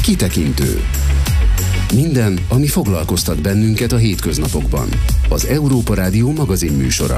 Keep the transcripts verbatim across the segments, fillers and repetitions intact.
Kitekintő. Minden, ami foglalkoztat bennünket a hétköznapokban. Az Európa Rádió magazinműsora.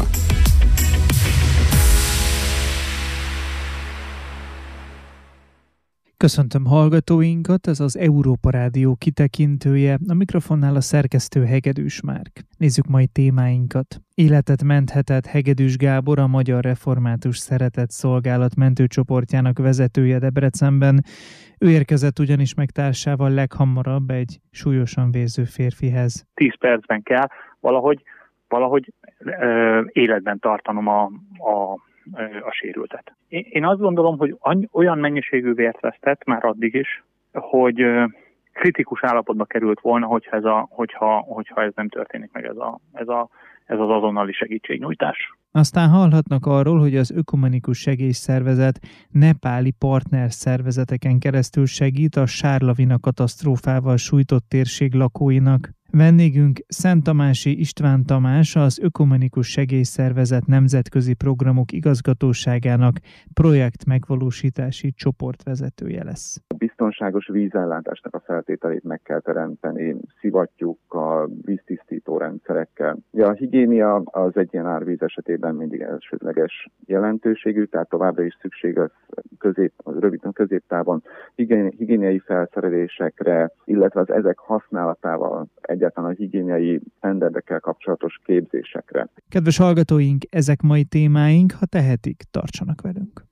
Köszöntöm hallgatóinkat, ez az Európa Rádió kitekintője, a mikrofonnál a szerkesztő Hegedűs Márk. Nézzük mai témáinkat. Életet menthetett Hegedűs Gábor, a Magyar Református Szeretett Szolgálat mentőcsoportjának vezetője Debrecenben. Ő érkezett ugyanis meg társával leghamarabb egy súlyosan vérző férfihez. Tíz percben kell valahogy, valahogy ö, életben tartanom a, a a sérültet. Én azt gondolom, hogy olyan mennyiségű vért vesztett már addig is, hogy kritikus állapotba került volna, hogyha ez, a, hogyha, hogyha ez nem történik meg, ez, a, ez, a, ez az azonnali segítségnyújtás. Aztán hallhatnak arról, hogy az Ökumenikus Segélyszervezet nepáli partner szervezeteken keresztül segít a Sárlavina katasztrófával sújtott térség lakóinak. Vendégünk Szent Tamási István Tamás, az Ökumenikus Segélyszervezet nemzetközi programok igazgatóságának projekt megvalósítási csoportvezetője lesz. A biztonságos vízellátásnak a feltételét meg kell teremteni szivattyúkkal, víztisztító rendszerekkel. Ja, a higiénia az egy ilyen árvíz esetében mindig elsődleges jelentőségű, tehát továbbra is szükség az közép, az rövid középtávon higiéniai felszerelésekre, illetve az ezek használatával egyáltalán a higiéniai sztenderdekkel kapcsolatos képzésekre. Kedves hallgatóink, ezek mai témáink, ha tehetik, tartsanak velünk.